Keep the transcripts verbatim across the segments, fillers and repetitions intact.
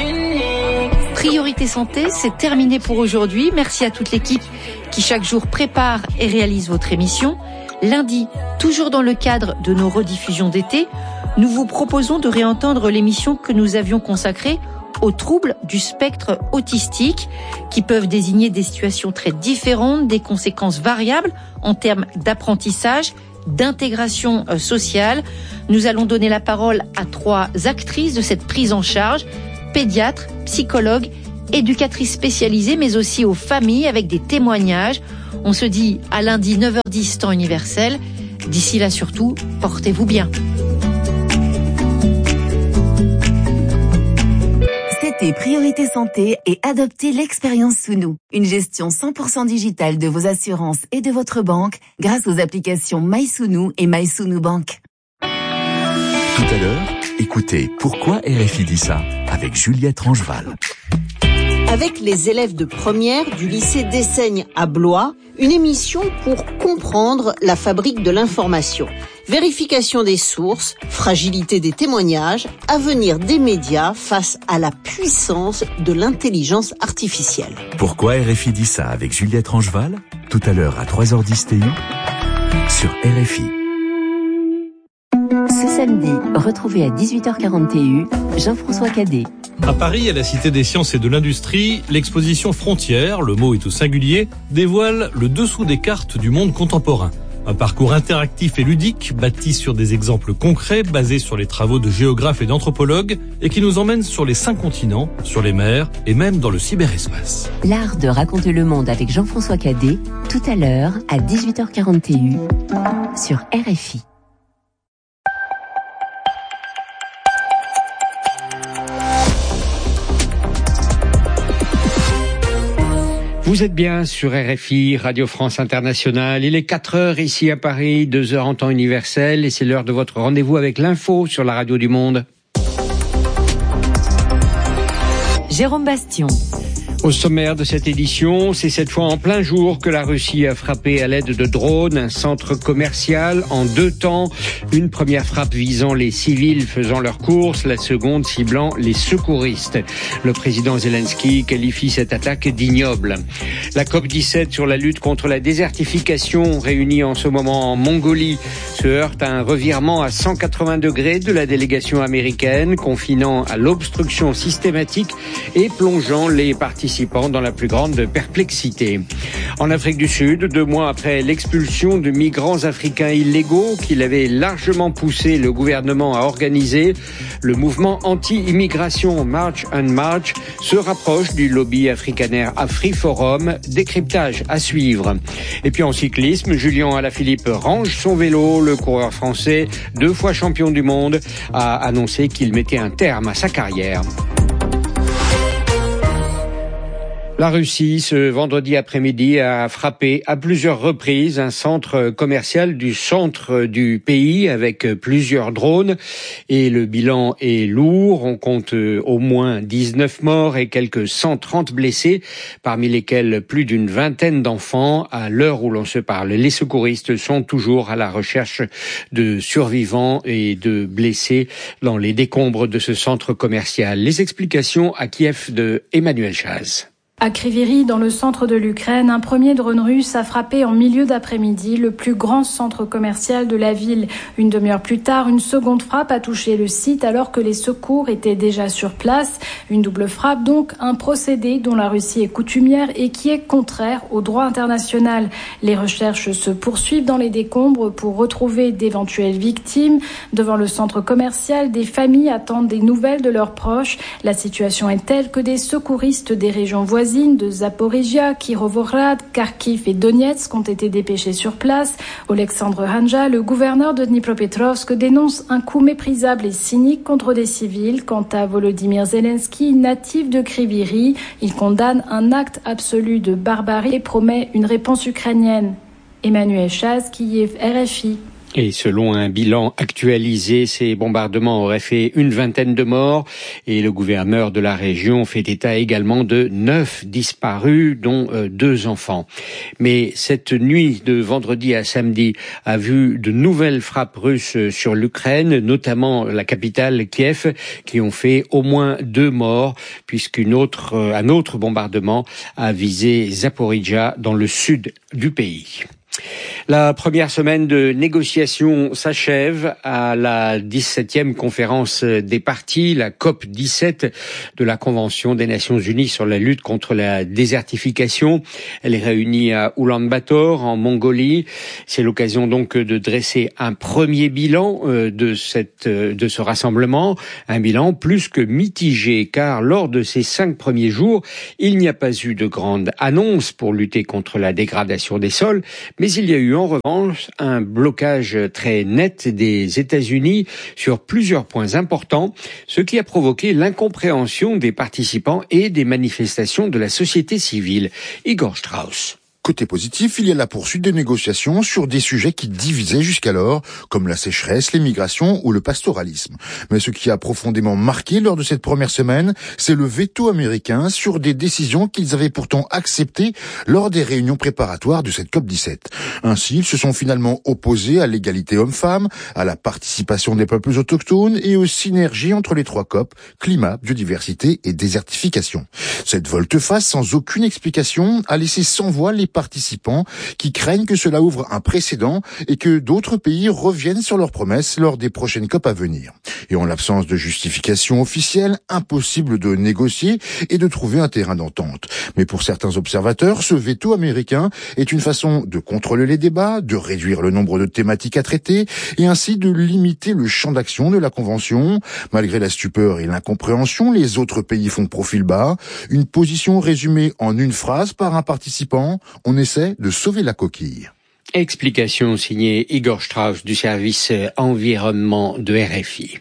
Priorité Santé, c'est terminé pour aujourd'hui. Merci à toute l'équipe qui chaque jour prépare et réalise votre émission. Lundi, toujours dans le cadre de nos rediffusions d'été, nous vous proposons de réentendre l'émission que nous avions consacrée aux troubles du spectre autistique, qui peuvent désigner des situations très différentes, des conséquences variables en termes d'apprentissage, d'intégration sociale. Nous allons donner la parole à trois actrices de cette prise en charge, pédiatres, psychologues, éducatrices spécialisées, mais aussi aux familles avec des témoignages. On se dit à lundi neuf heures dix temps universel. D'ici là surtout, portez-vous bien. C'était Priorité Santé et adoptez l'expérience sous nous. Une gestion cent pour cent digitale de vos assurances et de votre banque grâce aux applications MySounou et MySounou Bank. Tout à l'heure, écoutez Pourquoi R F I dit ça avec Juliette Rangeval. Avec les élèves de première du lycée d'Essaigne à Blois, une émission pour comprendre la fabrique de l'information. Vérification des sources, fragilité des témoignages, avenir des médias face à la puissance de l'intelligence artificielle. Pourquoi R F I dit ça avec Juliette Rangeval? Tout à l'heure à trois heures dix T U sur R F I. Ce samedi, retrouvez à dix-huit heures quarante T U Jean-François Cadet. À Paris, à la Cité des Sciences et de l'Industrie, l'exposition Frontières, le mot est au singulier, dévoile le dessous des cartes du monde contemporain. Un parcours interactif et ludique, bâti sur des exemples concrets, basés sur les travaux de géographes et d'anthropologues, et qui nous emmène sur les cinq continents, sur les mers et même dans le cyberespace. L'art de raconter le monde avec Jean-François Cadet, tout à l'heure à dix-huit heures quarante T U sur R F I. Vous êtes bien sur R F I, Radio France Internationale. Il est quatre heures ici à Paris, deux heures en temps universel, et c'est l'heure de votre rendez-vous avec l'info sur la radio du monde. Jérôme Bastion. Au sommaire de cette édition, c'est cette fois en plein jour que la Russie a frappé à l'aide de drones un centre commercial en deux temps. Une première frappe visant les civils faisant leurs courses, la seconde ciblant les secouristes. Le président Zelensky qualifie cette attaque d'ignoble. La COP dix-sept sur la lutte contre la désertification, réunie en ce moment en Mongolie, se heurte à un revirement à cent quatre-vingts degrés de la délégation américaine, confinant à l'obstruction systématique et plongeant les participants dans la plus grande perplexité. En Afrique du Sud, deux mois après l'expulsion de migrants africains illégaux qu'il avait largement poussé le gouvernement à organiser, le mouvement anti-immigration March on March se rapproche du lobby africanaire AfriForum, décryptage à suivre. Et puis en cyclisme, Julien Alaphilippe range son vélo. Le coureur français, deux fois champion du monde, a annoncé qu'il mettait un terme à sa carrière. La Russie, ce vendredi après-midi, a frappé à plusieurs reprises un centre commercial du centre du pays avec plusieurs drones. Et le bilan est lourd. On compte au moins dix-neuf morts et quelques cent trente blessés, parmi lesquels plus d'une vingtaine d'enfants. À l'heure où l'on se parle, les secouristes sont toujours à la recherche de survivants et de blessés dans les décombres de ce centre commercial. Les explications à Kiev de Emmanuel Chaz. À Kryvyi, dans le centre de l'Ukraine, un premier drone russe a frappé en milieu d'après-midi le plus grand centre commercial de la ville. Une demi-heure plus tard, une seconde frappe a touché le site alors que les secours étaient déjà sur place. Une double frappe donc, un procédé dont la Russie est coutumière et qui est contraire au droit international. Les recherches se poursuivent dans les décombres pour retrouver d'éventuelles victimes. Devant le centre commercial, des familles attendent des nouvelles de leurs proches. La situation est telle que des secouristes des régions voisines de Zaporizhia, Kirovohrad, Kharkiv et Donetsk ont été dépêchés sur place. Oleksandr Hanja, le gouverneur de Dnipropetrovsk, dénonce un coup méprisable et cynique contre des civils. Quant à Volodymyr Zelensky, natif de Kryvyi, il condamne un acte absolu de barbarie et promet une réponse ukrainienne. Emmanuel Chaz, Kiev, R F I. Et selon un bilan actualisé, ces bombardements auraient fait une vingtaine de morts et le gouverneur de la région fait état également de neuf disparus, dont euh, deux enfants. Mais cette nuit de vendredi à samedi a vu de nouvelles frappes russes sur l'Ukraine, notamment la capitale Kiev, qui ont fait au moins deux morts, puisqu'une autre, euh, un autre bombardement a visé Zaporijjia dans le sud du pays. La première semaine de négociation s'achève à la dix-septième conférence des parties, la COP dix-sept de la Convention des Nations Unies sur la lutte contre la désertification. Elle est réunie à Oulan-Bator, en Mongolie. C'est l'occasion donc de dresser un premier bilan de cette, de ce rassemblement, un bilan plus que mitigé, car lors de ces cinq premiers jours, il n'y a pas eu de grande annonce pour lutter contre la dégradation des sols, mais il y a eu en revanche un blocage très net des États-Unis sur plusieurs points importants, ce qui a provoqué l'incompréhension des participants et des manifestations de la société civile. Igor Strauss. Côté positif, il y a la poursuite des négociations sur des sujets qui divisaient jusqu'alors, comme la sécheresse, les migrations ou le pastoralisme. Mais ce qui a profondément marqué lors de cette première semaine, c'est le veto américain sur des décisions qu'ils avaient pourtant acceptées lors des réunions préparatoires de cette COP dix-sept. Ainsi, ils se sont finalement opposés à l'égalité homme-femme, à la participation des peuples autochtones et aux synergies entre les trois COP, climat, biodiversité et désertification. Cette volte-face sans aucune explication a laissé sans voix les participants qui craignent que cela ouvre un précédent et que d'autres pays reviennent sur leurs promesses lors des prochaines COP à venir. Et en l'absence de justification officielle, impossible de négocier et de trouver un terrain d'entente. Mais pour certains observateurs, ce veto américain est une façon de contrôler les débats, de réduire le nombre de thématiques à traiter et ainsi de limiter le champ d'action de la Convention. Malgré la stupeur et l'incompréhension, les autres pays font profil bas. Une position résumée en une phrase par un participant: on essaie de sauver la coquille. Explication signée Igor Strauss du service environnement de R F I.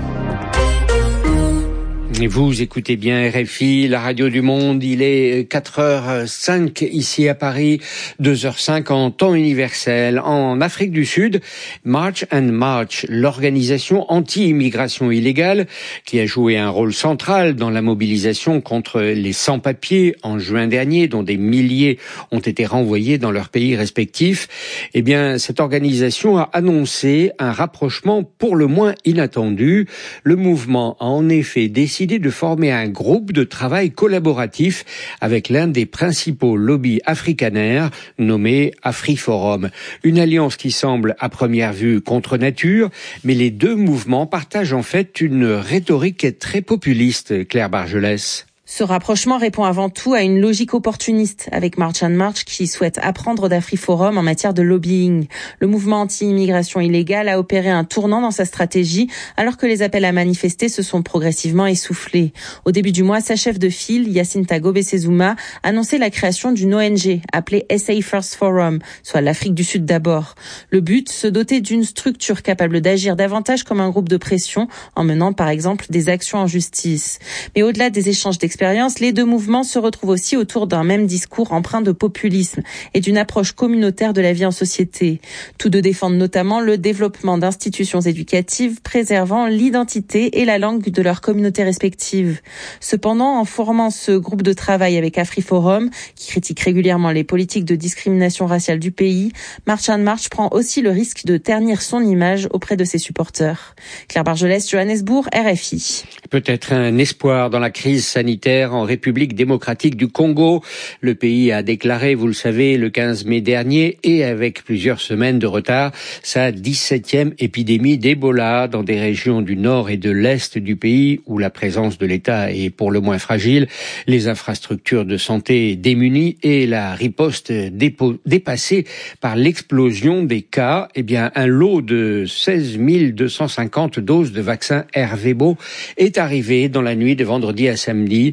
Et vous écoutez bien R F I, la radio du monde. Il est quatre heures cinq ici à Paris, deux heures cinq en temps universel. En Afrique du Sud, March and March, l'organisation anti-immigration illégale qui a joué un rôle central dans la mobilisation contre les sans-papiers en juin dernier, dont des milliers ont été renvoyés dans leurs pays respectifs. Eh bien, cette organisation a annoncé un rapprochement pour le moins inattendu. Le mouvement a en effet décidé de former un groupe de travail collaboratif avec l'un des principaux lobbies africanaires nommé AfriForum. Une alliance qui semble à première vue contre nature, mais les deux mouvements partagent en fait une rhétorique très populiste, Claire Bargelès. Ce rapprochement répond avant tout à une logique opportuniste avec March and March qui souhaite apprendre d'AfriForum en matière de lobbying. Le mouvement anti-immigration illégale a opéré un tournant dans sa stratégie alors que les appels à manifester se sont progressivement essoufflés. Au début du mois, sa chef de file, Yacinta Gobesezuma, annonçait la création d'une O N G appelée S A First Forum, soit l'Afrique du Sud d'abord. Le but, se doter d'une structure capable d'agir davantage comme un groupe de pression en menant par exemple des actions en justice. Mais au-delà des échanges d'expériences, les deux mouvements se retrouvent aussi autour d'un même discours empreint de populisme et d'une approche communautaire de la vie en société. Tous deux défendent notamment le développement d'institutions éducatives préservant l'identité et la langue de leurs communautés respectives. Cependant, en formant ce groupe de travail avec AfriForum, qui critique régulièrement les politiques de discrimination raciale du pays, March and March prend aussi le risque de ternir son image auprès de ses supporters. Claire Bargelès, Johannesburg, R F I. Peut-être un espoir dans la crise sanitaire en République démocratique du Congo. Le pays a déclaré, vous le savez, le quinze mai dernier et avec plusieurs semaines de retard, sa dix-septième épidémie d'Ebola dans des régions du nord et de l'est du pays où la présence de l'État est pour le moins fragile, les infrastructures de santé démunies et la riposte dépo- dépassée par l'explosion des cas. Eh bien, un lot de seize mille deux cent cinquante doses de vaccin Ervebo est arrivé dans la nuit de vendredi à samedi.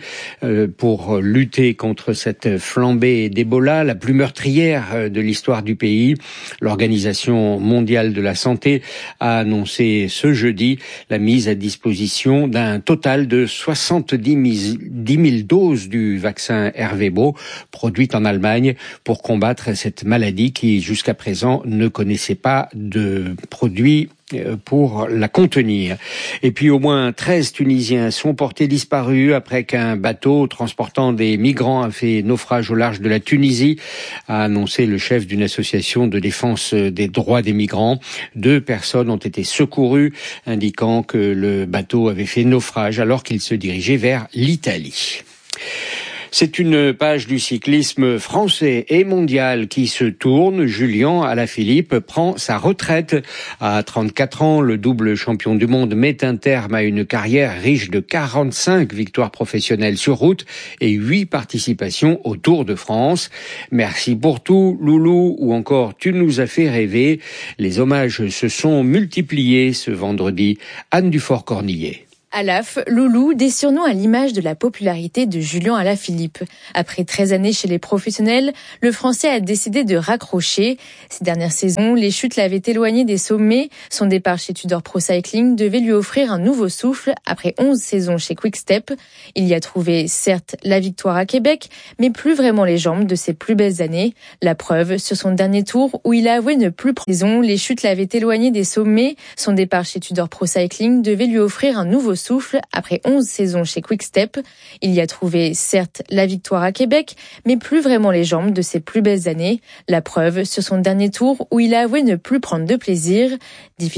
euh, pour lutter contre cette flambée d'Ebola, la plus meurtrière de l'histoire du pays. L'Organisation mondiale de la santé a annoncé ce jeudi la mise à disposition d'un total de soixante-dix mille doses du vaccin Ervebo, produite en Allemagne pour combattre cette maladie qui, jusqu'à présent, ne connaissait pas de produits pour la contenir. Et puis au moins treize Tunisiens sont portés disparus après qu'un bateau transportant des migrants a fait naufrage au large de la Tunisie, a annoncé le chef d'une association de défense des droits des migrants. Deux personnes ont été secourues, indiquant que le bateau avait fait naufrage alors qu'il se dirigeait vers l'Italie. C'est une page du cyclisme français et mondial qui se tourne. Julian Alaphilippe prend sa retraite. À trente-quatre ans, le double champion du monde met un terme à une carrière riche de quarante-cinq victoires professionnelles sur route et huit participations au Tour de France. Merci pour tout, Loulou, ou encore tu nous as fait rêver. Les hommages se sont multipliés ce vendredi. Anne Dufort-Cornillet. Alaph, Loulou, des surnoms à l'image de la popularité de Julian Alaphilippe. Après treize années chez les professionnels, le Français a décidé de raccrocher. Ces dernières saisons, les chutes l'avaient éloigné des sommets. Son départ chez Tudor Pro Cycling devait lui offrir un nouveau souffle après onze saisons chez Quick-Step. Il y a trouvé, certes, la victoire à Québec, mais plus vraiment les jambes de ses plus belles années. La preuve, sur son dernier tour, où il a avoué ne plus prendre saison, les chutes l'avaient éloigné des sommets. Son départ chez Tudor Pro Cycling devait lui offrir un nouveau souffle après onze saisons chez Quick-Step. Il y a trouvé, certes, la victoire à Québec, mais plus vraiment les jambes de ses plus belles années. La preuve, sur son dernier tour, où il a avoué ne plus prendre de plaisir. Difficile